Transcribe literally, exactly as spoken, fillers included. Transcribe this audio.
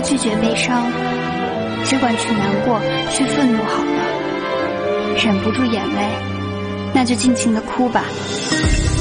拒绝悲伤，只管去难过，去愤怒好了。忍不住眼泪，那就尽情的哭吧。